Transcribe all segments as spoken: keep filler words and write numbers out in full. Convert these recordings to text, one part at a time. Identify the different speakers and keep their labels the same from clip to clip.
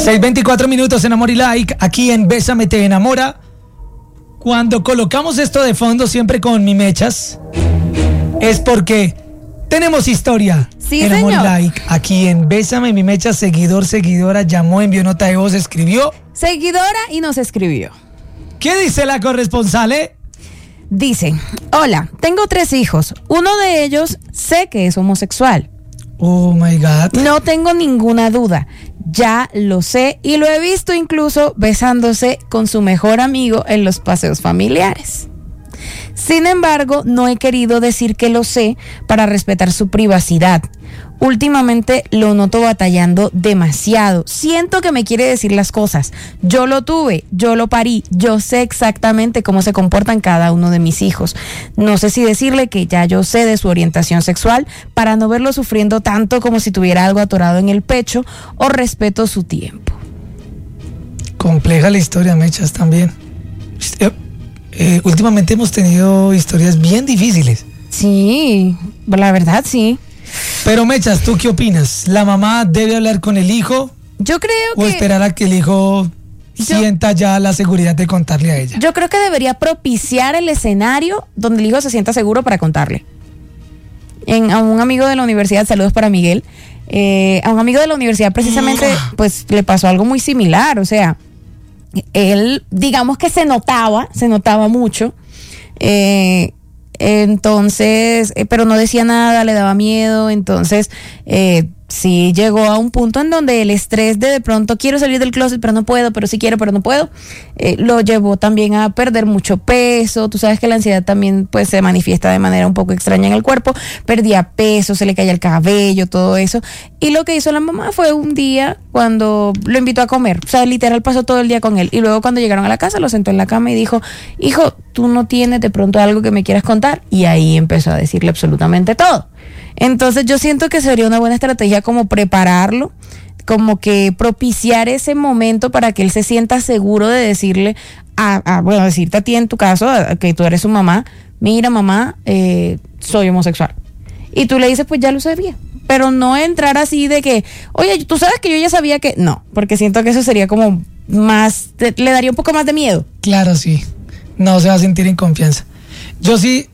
Speaker 1: seis veinticuatro minutos en Amor y Like, aquí en Bésame Te Enamora. Cuando colocamos esto de fondo siempre con mi mechas, es porque tenemos historia.
Speaker 2: Sí,
Speaker 1: en Amor y
Speaker 2: señor.
Speaker 1: Like, aquí en Bésame mi mechas, seguidor, seguidora, llamó, envió nota de voz, escribió.
Speaker 2: Seguidora y nos escribió.
Speaker 1: ¿Qué dice la corresponsal, eh?
Speaker 2: Dice, hola, tengo tres hijos. Uno de ellos sé que es homosexual.
Speaker 1: Oh my God.
Speaker 2: No tengo ninguna duda. Ya lo sé y lo he visto incluso besándose con su mejor amigo en los paseos familiares. Sin embargo, no he querido decir que lo sé para respetar su privacidad. Últimamente lo noto batallando demasiado. Siento que me quiere decir las cosas. Yo lo tuve, yo lo parí, yo sé exactamente cómo se comportan cada uno de mis hijos. No sé si decirle que ya yo sé de su orientación sexual para no verlo sufriendo tanto como si tuviera algo atorado en el pecho, o respeto su tiempo.
Speaker 1: Compleja la historia, mechas, también. Eh, eh, últimamente hemos tenido historias bien difíciles.
Speaker 2: Sí, la verdad sí.
Speaker 1: Pero mechas, ¿tú qué opinas? ¿La mamá debe hablar con el hijo
Speaker 2: Yo creo
Speaker 1: o
Speaker 2: que
Speaker 1: esperar a que el hijo
Speaker 2: Yo-
Speaker 1: sienta ya la seguridad de contarle a ella?
Speaker 2: Yo creo que debería propiciar el escenario donde el hijo se sienta seguro para contarle. En, a un amigo de la universidad, saludos para Miguel, eh, a un amigo de la universidad precisamente pues le pasó algo muy similar, o sea, él digamos que se notaba, se notaba mucho, eh, entonces, eh, pero no decía nada, le daba miedo, entonces eh, sí llegó a un punto en donde el estrés de de pronto quiero salir del closet pero no puedo, pero sí quiero pero no puedo, eh, lo llevó también a perder mucho peso. Tú sabes que la ansiedad también pues se manifiesta de manera un poco extraña en el cuerpo, perdía peso, se le caía el cabello, todo eso, y lo que hizo la mamá fue un día cuando lo invitó a comer, o sea, literal pasó todo el día con él, y luego cuando llegaron a la casa lo sentó en la cama y dijo, hijo, tú no tienes de pronto algo que me quieras contar, y ahí empezó a decirle absolutamente todo. Entonces yo siento que sería una buena estrategia como prepararlo, como que propiciar ese momento para que él se sienta seguro de decirle, a, a, bueno, decirte a ti en tu caso, a, que tú eres su mamá, mira mamá, eh, soy homosexual. Y tú le dices, pues ya lo sabía. Pero no entrar así de que, oye, tú sabes que yo ya sabía que... No, porque siento que eso sería como más, te, le daría un poco más de miedo.
Speaker 1: Claro, sí. No se va a sentir en confianza. Yo sí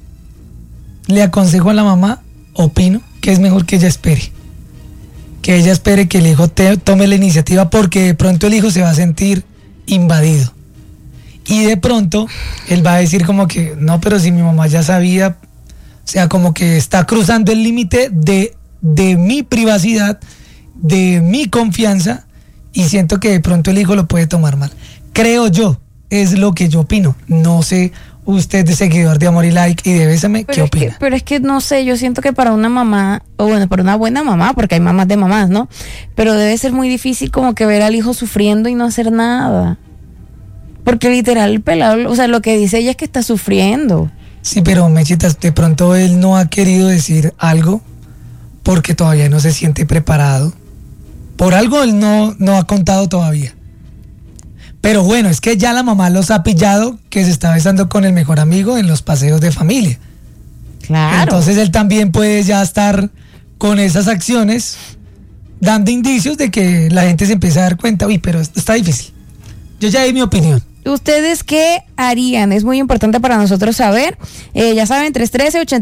Speaker 1: le aconsejo a la mamá, opino, que es mejor que ella espere. Que ella espere que el hijo te, tome la iniciativa, porque de pronto el hijo se va a sentir invadido. Y de pronto él va a decir como que, no, pero si mi mamá ya sabía, o sea, como que está cruzando el límite de, de mi privacidad, de mi confianza, y siento que de pronto el hijo lo puede tomar mal. Creo yo, es lo que yo opino. No sé, usted de seguidor de Amor y Like y de Bésame, ¿qué
Speaker 2: Pero es
Speaker 1: opina?
Speaker 2: que, pero es que no sé, yo siento que para una mamá, o bueno, para una buena mamá, porque hay mamás de mamás, ¿no? Pero debe ser muy difícil como que ver al hijo sufriendo y no hacer nada. Porque literal el pelado, o sea, lo que dice ella es que está sufriendo.
Speaker 1: Sí, pero Mechitas, de pronto él no ha querido decir algo porque todavía no se siente preparado. Por algo él no, no ha contado todavía. Pero bueno, es que ya la mamá los ha pillado que se está besando con el mejor amigo en los paseos de familia.
Speaker 2: Claro.
Speaker 1: Entonces él también puede ya estar con esas acciones dando indicios de que la gente se empieza a dar cuenta. Uy, pero esto está difícil. Yo ya di mi opinión.
Speaker 2: ¿Ustedes qué harían? Es muy importante para nosotros saber. Eh, ya saben, tres uno tres, ocho